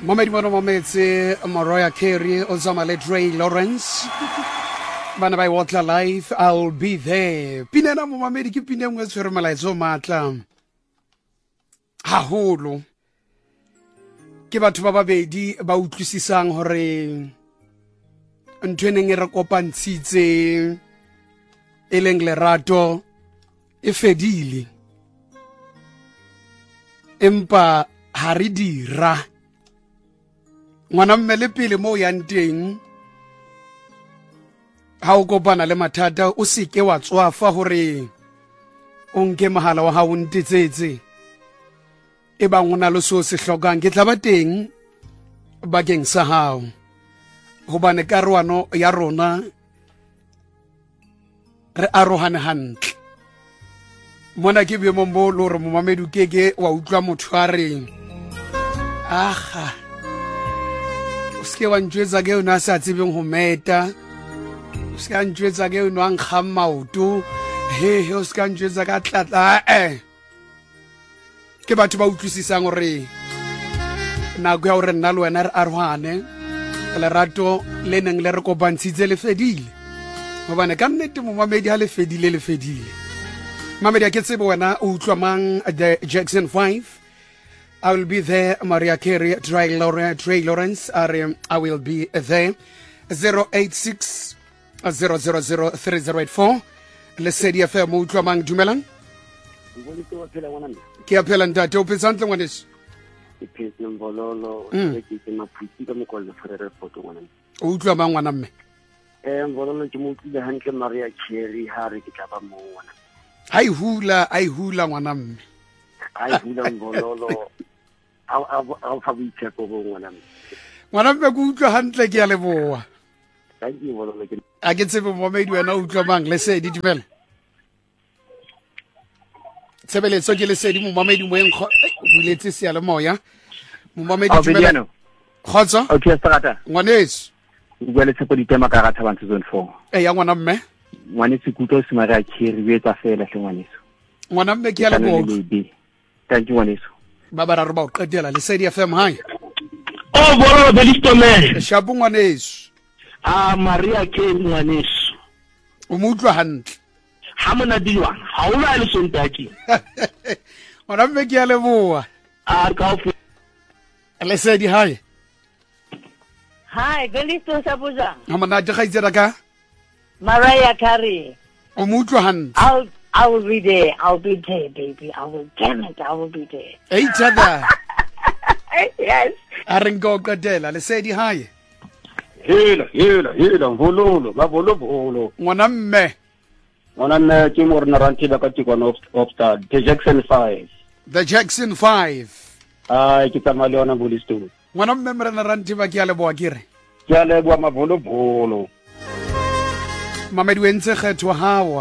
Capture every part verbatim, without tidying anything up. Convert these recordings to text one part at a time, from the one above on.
Momedi mono mometse Mariah Carey o zama le Trey Lawrence bana ba iwotla live. I'll be there. Pinena mo mamedi ke pine ngwe tshwere malaitso matla haholo ke batho ba babedi ba utlwisisang hore ntweneng e re kopantshitse e leng lerato e fedile empa ha re dira ngwana mmele pele mo yang teng ha o kopana le mathata o seke wa tswafa hore o nke mohala wa hao ntetsetse e bang ona lo so se hlokang ke tla ba teng bakeng sa hao hobane karwano ya rona re arohane hantle mona ke be mombo lo re momamedu keke wa utlwa motho a reng aha o ske wa ntjwetsa ke ona sa tsebeng ho meta o ske a ntjwetsa ke ona nkga maoto he he o ske a ntjwetsa ka tlatla eh ke batho ba utlwisisang hore nako ya hore nna le wena re arohane lerato le neng le re kopantshitse le fedile hobane ka nnete momamedi ha le fedile le fedile mamedi a ke tsebe wena o utlwa mang the Jackson five. I will be there. Mariah Carey, Trey Lawrence, Trey Lawrence are, I will be there. zero eight six zero zero zero three zero eight four. Lesedi F M utlwa mang dumelang ke a phela ntate o phetse hantle ngwaneso Iphetse mbololo Mm. ke ke maphuti ka mokolle frere photo ngwana. o utlwa mang ngwana mme Eh mbololo ke mo utlile hantle Mariah Carey ha re ke tla ba mo ngwana. ai hula ai hula ngwana mme Ai hula mbololo a a a fa boitshepo bo ngwana. ngwana mme ke utlwa hantle ke a leboa Thank you mbololo ke a ke tsebe momedi wena o utlwa mang lesedi dumela tshebeletso ke lesedi momamedi mo enkgo o buletse sealemoya momamedi dumela kgotsa Okay strata. ngwaneso Bua le tshepo ditema ka ratha bantse zone four. e ya ngwana mme Ngwane se kutlo se Mariah Carey be tsa fela hle ngwaneso. ngwana mme ke a leboa Thank you ngwaneso. ba bararo ba o qetela lesedi F M hai Oh, bolo belisto man. shapo ngwaneso Ah, Mariah Carey ngwaneso. o mo utlwa hantle Ha mona diwa. Ha o la le sontaki. ngwana mme ke a leboa Ah, ka o lesedi hai Hi, Belisto Sabuza. ha monate ga itsela ka Mariah Carey. o mo utlwa hantle I'll I will be there. I'll be there, baby. I will damn it. I will be there. e itsela Yes. a re nka o qetela lesedi hai Hela, hela, hela, mvololo, ba bolo bolo. ngwana mme Ngwana nne ke mo rena ranti ba ka tikwana of star, the Jackson five. the Jackson five. Ai ke tsamaya le ona bolisto. ngwana mme mre na ranti ba ke a leboa kere Ke a leboa mabolo bolo. mamedi o entse kgetho hawa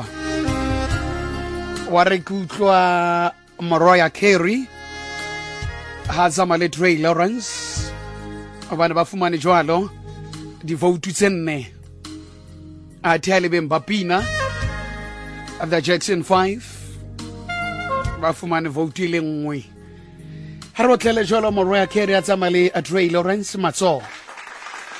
wa re ke utlwa Mariah Carey ha zama le Trey Lawrence abana ba fumane jwalo di vote tse nne a thele beng ba pina the Jackson five ba fumane vote le nngwe ha re otlele jwalo Mariah Carey a tsama le Trey Lawrence matso